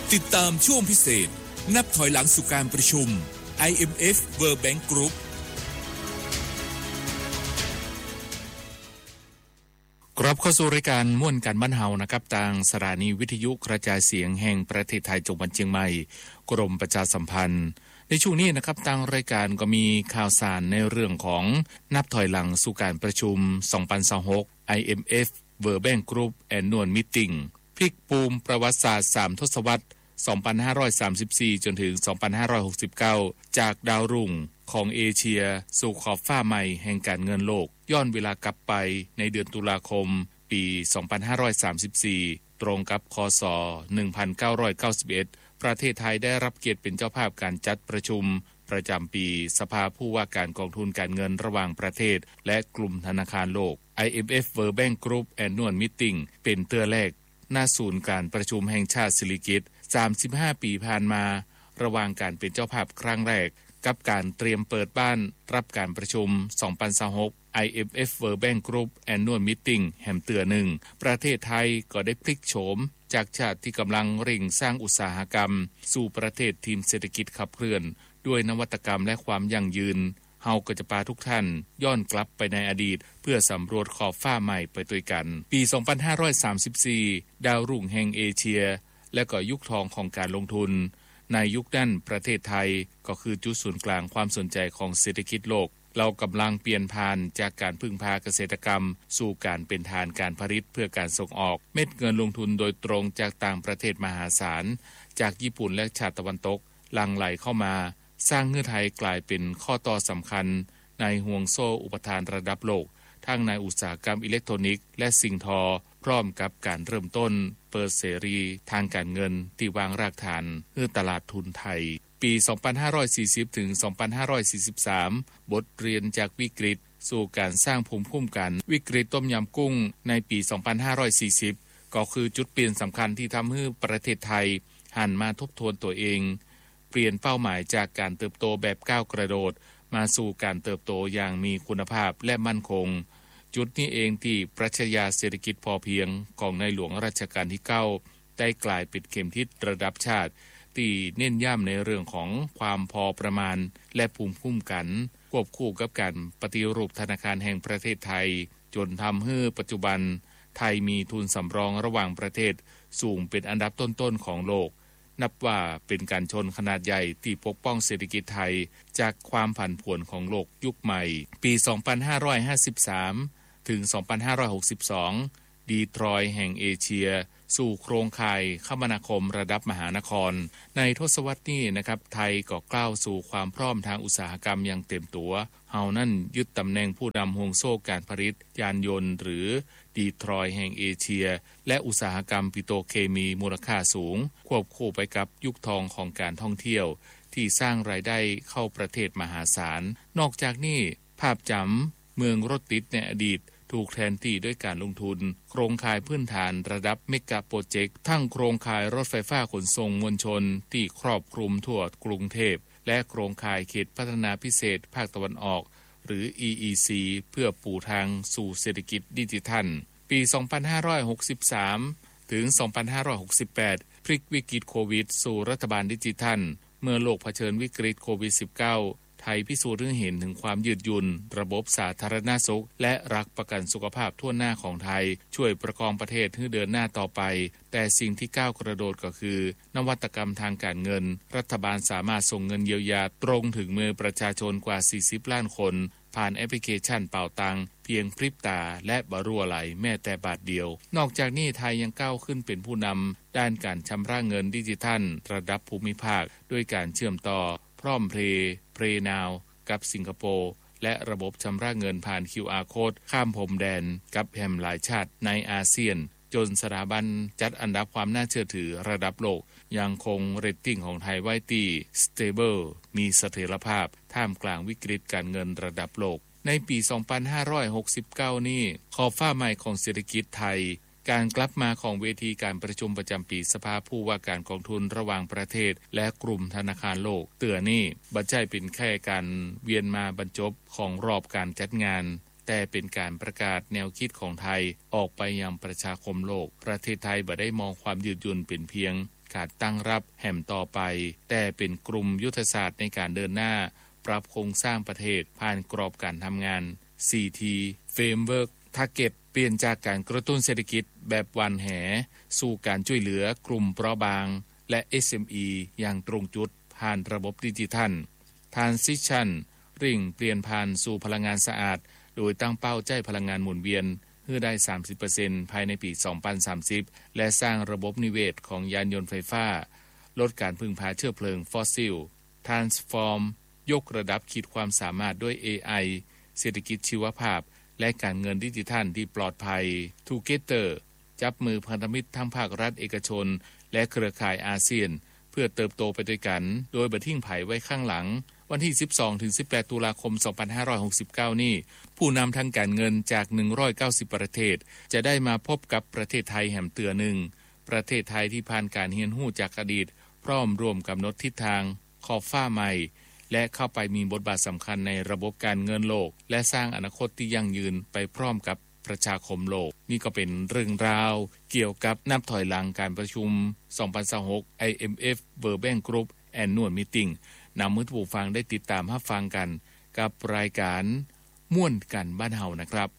ติดตามช่วงพิเศษนับถอยหลังสู่การประชุม IMF World Bank Group กลับเข้าสู่รายการม่วนกันบ้านเฮานะครับทางสถานีวิทยุกระจายเสียงแห่งประเทศไทยจังหวัดเชียงใหม่กรมประชาสัมพันธ์ในช่วงนี้นะครับทางรายการก็มีข่าวสารในเรื่องของนับถอยหลังสู่การประชุม 2026 IMF World Bank Group Annual Meeting พลิกปูมประวัติศาสตร์3ทศวรรษ 2534 จนถึง 2569 จากดาวรุ่งของเอเชียสู่ขอบฟ้าใหม่แห่งการเงินโลกย้อนเวลากลับไปในเดือนตุลาคมปี 2534 ตรงกับคศ 1991 ประเทศไทยได้รับเกียรติเป็นเจ้าภาพการจัดประชุมประจำปีสภาผู้ว่าการกองทุนการเงินระหว่างประเทศและกลุ่มธนาคารโลก IMF World Bank Group Annual Meeting เป็นเตื้อแรกหน้าศูนย์การประชุมแห่งชาติสิริกิติ์ 35 ปีผ่านมาระหว่างการเป็นเจ้าภาพครั้งแรกกับการเตรียมเปิดบ้านรับการประชุม 2026 IMF World Bank Group Annual Meeting แห่งเตือหนึ่งประเทศไทยก็ได้พลิกโฉมจากชาติที่กำลังเร่งสร้างอุตสาหกรรมสู่ประเทศทีมเศรษฐกิจขับเคลื่อนด้วยนวัตกรรมและความยั่งยืนเฮาก็จะพาทุกท่านย้อนกลับไปในอดีตเพื่อสำรวจขอบฟ้าใหม่ไปด้วยกันปี 2534 ดาวรุ่งแห่งเอเชียและก็ยุคทองของการลงทุนในยุคนั้นประเทศไทยก็คือจุดศูนย์กลางความสนใจของเศรษฐกิจโลกเรากำลังเปลี่ยนผ่านจากการพึ่งพาเกษตรกรรมสู่การเป็นฐานการผลิตเพื่อการส่งออกเม็ดเงินลงทุนโดยตรงจากต่างประเทศมหาศาลจากญี่ปุ่นและชาติตะวันตกหลั่งไหลเข้ามาสร้างเงื่อนไขกลายเป็นข้อต่อสำคัญในห่วงโซ่อุปทานระดับโลกทั้งในอุตสาหกรรมอิเล็กทรอนิกส์และสิ่งทอพร้อมกับการเริ่มต้นเปิดเสรีทางการเงินที่วางรากฐานเพื่อตลาดทุนไทยปี 2540 ถึง 2543 บทเรียนจากวิกฤตสู่การสร้างภูมิคุ้มกันวิกฤตต้มยำกุ้งในปี 2540 ก็คือจุดเปลี่ยนสำคัญที่ทำให้ประเทศไทยหันมาทบทวนตัวเองเปลี่ยนเป้าหมายจากการเติบโตแบบก้าวกระโดดมาสู่การเติบโตอย่างมีคุณภาพและมั่นคงจุดนี้เองที่ปรัชญาเศรษฐกิจพอเพียงของในหลวงรัชกาลที่ 9 ได้กลายเป็นเข็มทิศระดับชาติที่เน้นย้ำในเรื่องของความพอประมาณและภูมิคุ้มกันควบคู่กับการปฏิรูปธนาคารแห่งประเทศไทยจนทำให้ปัจจุบันไทยมีทุนสำรองระหว่างประเทศสูงเป็นอันดับต้นๆของโลกนับว่าเป็นการชนขนาดใหญ่ที่ปกป้องเศรษฐกิจไทยจากความผันผวนของโลกยุคใหม่ปี 2553 ถึง 2562 ดีทรอยต์แห่งเอเชียสู่โครงข่ายคมนาคมระดับมหานครในทศวรรษนี้นะครับไทยก็ก้าวสู่ความพร้อมทางอุตสาหกรรมอย่างเต็มตัวเฮานั่นยึดตำแหน่งผู้นำห่วงโซ่การผลิตยานยนต์หรือดีทรอยต์แห่งเอเชียและอุตสาหกรรมปิโตรเคมีมูลค่าสูงควบคู่ไปกับยุคทองของการท่องเที่ยวที่สร้างรายได้เข้าประเทศมหาศาลนอกจากนี้ภาพจำเมืองรถติดในอดีตถูกแทนที่ด้วยการลงทุนโครงข่ายพื้นฐานระดับเมกะโปรเจกต์ทั้งโครงข่ายรถไฟฟ้าขนส่งมวลชนที่ครอบคลุมทั่วกรุงเทพและโครงข่ายเขตพัฒนาพิเศษภาคตะวันออกหรือ EEC เพื่อปูทางสู่เศรษฐกิจดิจิทัลปี 2563 ถึง 2568 พลิกวิกฤตโควิดสู่รัฐบาลดิจิทัลเมื่อโลกเผชิญวิกฤตโควิด -19ไทยพิสูจน์ให้เห็นถึงความยืดหยุ่นระบบสาธารณสุขและรักประกันสุขภาพทั่วหน้าของไทยช่วยประคองประเทศให้เดินหน้าต่อไปแต่สิ่งที่ก้าวกระโดดก็คือนวัตกรรมทางการเงินรัฐบาลสามารถส่งเงินเยียวยาตรงถึงมือประชาชนกว่า40ล้านคนผ่านแอปพลิเคชันเป่าตังเพียงพริบตาและบ่รั่วไหลแม้แต่บาทเดียวนอกจากนี้ไทยยังก้าวขึ้นเป็นผู้นำด้านการชำระเงินดิจิทัลระดับภูมิภาคด้วยการเชื่อมต่อพร้อมเพย์นาวกับสิงคโปร์และระบบชำระเงินผ่าน QR Code ข้ามพรมแดนกับแห่งหลายชาติในอาเซียนจนสถาบันจัดอันดับความน่าเชื่อถือระดับโลกยังคงเรตติ้งของไทยไว้ที่ Stable มีเสถียรภาพท่ามกลางวิกฤตการเงินระดับโลกในปี 2569 นี้ขอบฟ้าใหม่ของเศรษฐกิจไทยการกลับมาของเวทีการประชุมประจำปีสภาผู้ว่าการกองทุนระหว่างประเทศและกลุ่มธนาคารโลกเตือนี่บ่ใช่เป็นแค่การเวียนมาบรรจบของรอบการจัดงานแต่เป็นการประกาศแนวคิดของไทยออกไปยังประชาคมโลกประเทศไทยบ่ได้มองความยืดหยุ่นเป็นเพียงการตั้งรับแห่มต่อไปแต่เป็นกลุ่มยุทธศาสตร์ในการเดินหน้าปรับโครงสร้างประเทศผ่านกรอบการทำงาน 4T Framework Target เปลี่ยนจากการกระตุ้นเศรษฐกิจแบบวันแหสู่การช่วยเหลือกลุ่มเปราะบางและ SME อย่างตรงจุดผ่านระบบดิจิทัล Transition ริ่งเปลี่ยนผ่านสู่พลังงานสะอาดโดยตั้งเป้าจ่ายพลังงานหมุนเวียนให้ได้ 30% ภายในปี 2030 และสร้างระบบนิเวศของยานยนต์ไฟฟ้าลดการพึ่งพาเชื้อเพลิงฟอสซิล Transform ยกระดับขีดความสามารถด้วย AI เศรษฐกิจชีวภาพและการเงินดิจิทัลที่ปลอดภัย Together จับมือพันธมิตรทั้งภาครัฐเอกชนและเครือข่ายอาเซียนเพื่อเติบโตไปด้วยกันโดยบ่ทิ้งไผไว้ข้างหลังวันที่ 12-18 ตุลาคม 2569 นี้ผู้นำทางการเงินจาก 190 ประเทศจะได้มาพบกับประเทศไทยแห่มเตือหนึ่งประเทศไทยที่ผ่านการเรียนรู้จากอดีตพร้อมร่วมกำหนดทิศทางขอบฟ้าใหม่และเข้าไปมีบทบาทสำคัญในระบบการเงินโลกและสร้างอนาคตที่ยั่งยืนไปพร้อมกับประชาคมโลกนี่ก็เป็นเรื่องราวเกี่ยวกับนับถอยหลังการประชุม 2026 IMF World Bank Group Annual Meeting นำมือผู้ฟังได้ติดตามรับฟังกันกับรายการม่วนกันบ้านเฮานะครับ